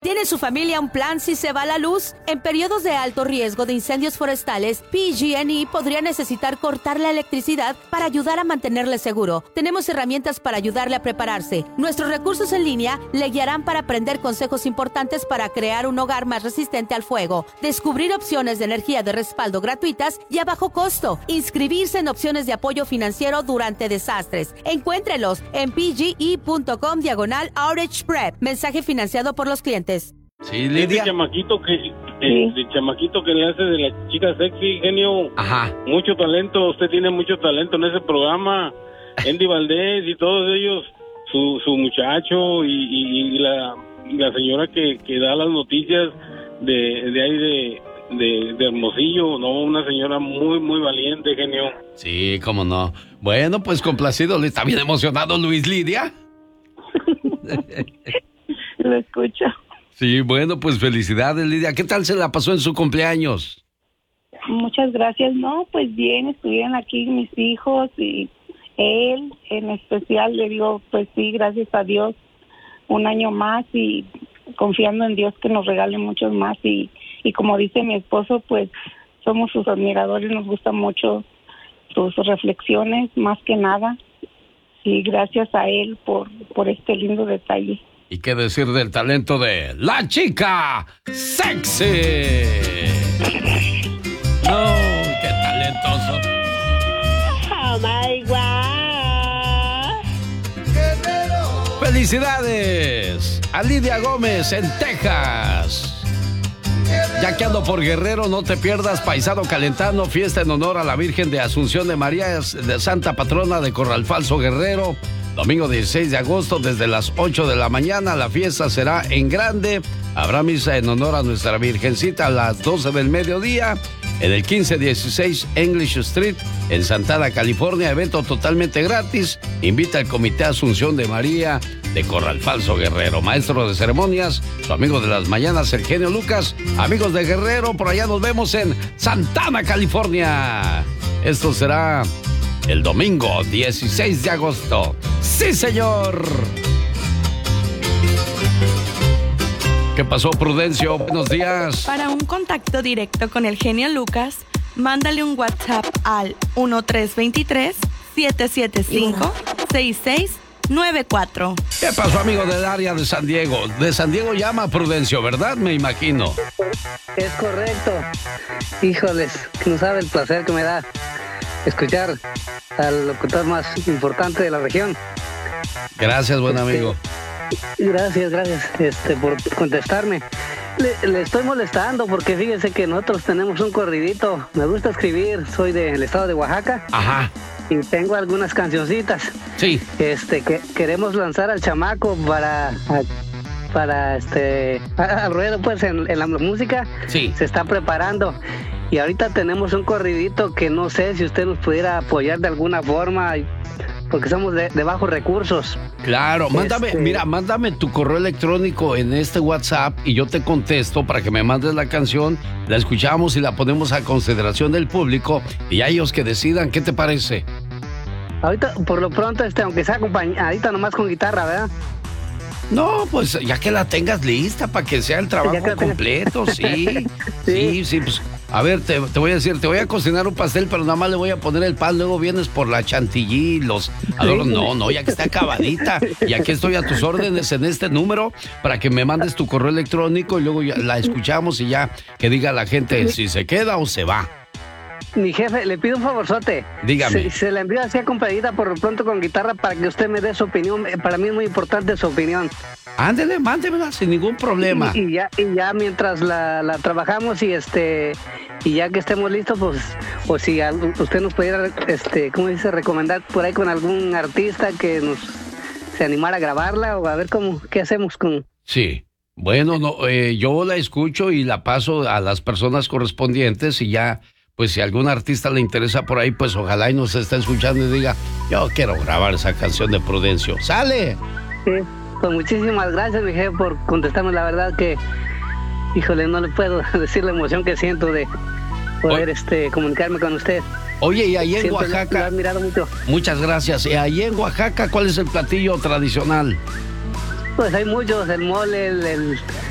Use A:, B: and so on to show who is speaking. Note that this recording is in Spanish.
A: ¿Tiene su familia un plan si se va la luz? En periodos de alto riesgo de incendios forestales, PG&E podría necesitar cortar la electricidad para ayudar a mantenerle seguro. Tenemos herramientas para ayudarle a prepararse. Nuestros recursos en línea le guiarán para aprender consejos importantes para crear un hogar más resistente al fuego, descubrir opciones de energía de respaldo gratuitas y a bajo costo, inscribirse en opciones de apoyo financiero durante desastres. Encuéntrelos en pge.com/outage prep. Mensaje financiado por los clientes.
B: Sí, Lidia.
C: El chamaquito que le hace de la chica sexy, genio.
B: Ajá.
C: Mucho talento, usted tiene mucho talento en ese programa. Andy Valdés y todos ellos, su muchacho y la señora que da las noticias de ahí de Hermosillo, no, una señora muy, muy valiente, genio.
B: Sí, cómo no. Bueno, pues complacido, ¿le está bien emocionado Luis Lidia?
D: Lo escucho.
B: Sí, bueno, pues felicidades, Lidia. ¿Qué tal se la pasó en su cumpleaños?
D: Muchas gracias. No, pues bien, estuvieron aquí mis hijos y él en especial. Le digo, pues sí, gracias a Dios, un año más y confiando en Dios que nos regale muchos más. Y como dice mi esposo, pues somos sus admiradores, nos gustan mucho sus reflexiones, más que nada. Y gracias a él por este lindo detalle.
B: ¿Y qué decir del talento de la chica sexy? ¡Oh, qué talentoso!
D: ¡Oh, my God!
B: ¡Felicidades a Lidia Gómez en Texas! Ya que ando por Guerrero, no te pierdas Paisano Calentano, fiesta en honor a la Virgen de Asunción de María, de Santa Patrona de Corral Falso, Guerrero. Domingo 16 de agosto desde las 8 de la mañana, la fiesta será en grande. Habrá misa en honor a nuestra Virgencita a las 12 del mediodía en el 1516 English Street en Santana, California. Evento totalmente gratis. Invita el Comité Asunción de María de Corral Falso, Guerrero. Maestro de ceremonias, su amigo de las mañanas, el genio Lucas. Amigos de Guerrero, por allá nos vemos en Santana, California. Esto será el domingo 16 de agosto. ¡Sí, señor! ¿Qué pasó, Prudencio? Buenos días.
E: Para un contacto directo con el genio Lucas, mándale un WhatsApp al 1323-775-6694.
B: ¿Qué pasó, amigo del área de San Diego? De San Diego llama Prudencio, ¿verdad? Me imagino.
F: Es correcto. Híjoles, no sabe el placer que me da escuchar al locutor más importante de la región.
B: Gracias, buen amigo.
F: Gracias por contestarme. Le estoy molestando porque fíjese que nosotros tenemos un corridito. Me gusta escribir, soy del estado de Oaxaca.
B: Ajá.
F: Y tengo algunas cancioncitas.
B: Sí.
F: Que queremos lanzar al chamaco para al ruedo, pues en la música.
B: Sí.
F: Se está preparando. Y ahorita tenemos un corridito que no sé si usted nos pudiera apoyar de alguna forma, porque somos de bajos recursos.
B: Claro, mándame tu correo electrónico en este WhatsApp y yo te contesto para que me mandes la canción, la escuchamos y la ponemos a consideración del público y a ellos que decidan. ¿Qué te parece?
F: Ahorita, por lo pronto, aunque sea acompañadita nomás con guitarra, ¿verdad?
B: No, pues ya que la tengas lista para que sea el trabajo completo, sí. Sí, pues a ver, te voy a decir, te voy a cocinar un pastel, pero nada más le voy a poner el pan, luego vienes por la chantilly, los adornos. No, ya que está acabadita. Y aquí estoy a tus órdenes en este número para que me mandes tu correo electrónico y luego ya la escuchamos y ya que diga la gente si se queda o se va.
F: Mi jefe, le pido un favorzote.
B: Dígame.
F: Se la envío así acompañadita por lo pronto con guitarra para que usted me dé su opinión. Para mí es muy importante su opinión.
B: Ándele, mándemela sin ningún problema.
F: Y ya mientras la trabajamos y ya que estemos listos, pues, o si usted nos pudiera, ¿cómo dice? Recomendar por ahí con algún artista que se animara a grabarla o a ver qué hacemos con...
B: Sí. Bueno, yo la escucho y la paso a las personas correspondientes y ya... Pues si algún artista le interesa por ahí, pues ojalá y nos esté escuchando y diga, yo quiero grabar esa canción de Prudencio. ¡Sale!
F: Sí, pues muchísimas gracias, mi jefe, por contestarme. La verdad que, híjole, no le puedo decir la emoción que siento de poder comunicarme con usted.
B: Oye, y ahí en
F: Siempre
B: Oaxaca...
F: lo he admirado mucho.
B: Muchas gracias. Y ahí en Oaxaca, ¿cuál es el platillo tradicional?
F: Pues hay muchos, el mole,